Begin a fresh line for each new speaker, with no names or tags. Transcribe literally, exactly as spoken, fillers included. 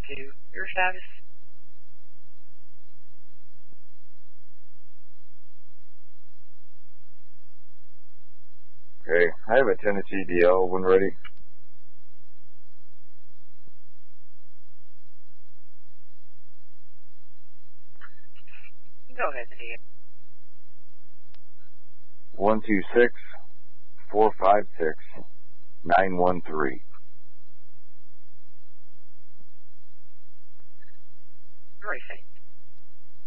two. Your status?
Okay, I have a Tennessee D L when ready.
Go ahead, D L.
One two six four five six nine one three.
Racing.